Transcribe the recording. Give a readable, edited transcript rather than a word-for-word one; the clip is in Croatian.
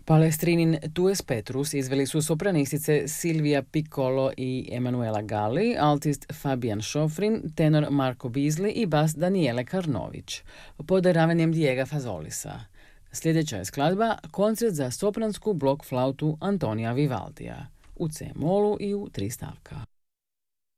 Palestrinin Tues Petrus izveli su sopranistice Silvia Piccolo i Emanuela Galli, altist Fabian Šofrin, tenor Marko Bizli i bas Daniele Karnović, pod ravenjem Diega Fazolisa. Sljedeća je skladba koncert za sopransku blok flautu Antonija Vivaldija u C-molu i u 3 stavka.